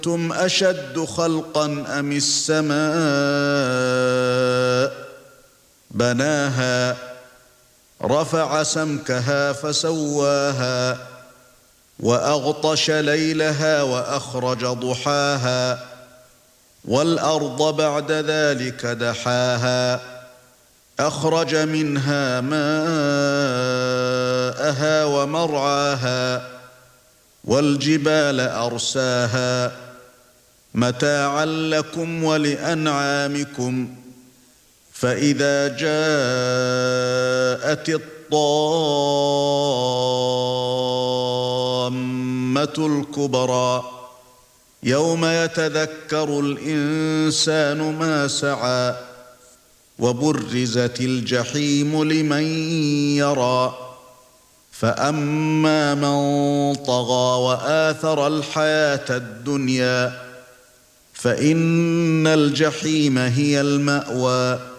أَأَنتُمْ أَشَدُّ خَلْقًا أَمِ السَّمَاءُ بَنَاهَا رَفَعَ سَمْكَهَا فَسَوَّاهَا وَأَغْطَشَ لَيْلَهَا وَأَخْرَجَ ضُحَاهَا وَالْأَرْضَ بَعْدَ ذَلِكَ دَحَاهَا أَخْرَجَ مِنْهَا مَاءَهَا وَمَرْعَاهَا وَالْجِبَالَ أَرْسَاهَا مَتَاعًا لَكُمْ وَلِأَنْعَامِكُمْ فَإِذَا جَاءَتِ الطَّامَّةُ الْكُبْرَى يَوْمَ يَتَذَكَّرُ الْإِنسَانُ مَا سَعَى وَبُرِّزَتِ الْجَحِيمُ لِمَن يَرَى فَأَمَّا مَن طَغَى وَآثَرَ الْحَيَاةَ الدُّنْيَا فَإِنَّ الْجَحِيمَ هِيَ الْمَأْوَى